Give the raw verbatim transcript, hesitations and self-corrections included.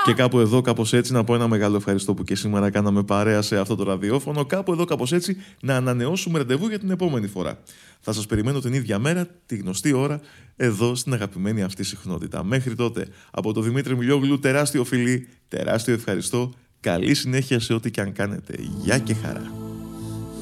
Και κάπου εδώ, κάπως έτσι, να πω ένα μεγάλο ευχαριστώ που και σήμερα κάναμε παρέα σε αυτό το ραδιόφωνο. Κάπου εδώ, κάπως έτσι, να ανανεώσουμε ραντεβού για την επόμενη φορά. Θα σας περιμένω την ίδια μέρα, τη γνωστή ώρα, εδώ στην αγαπημένη αυτή συχνότητα. Μέχρι τότε, από το Δημήτρη Μιλιόγλου, τεράστιο φιλί, τεράστιο ευχαριστώ. Καλή συνέχεια σε ό,τι και αν κάνετε. Γεια και χαρά.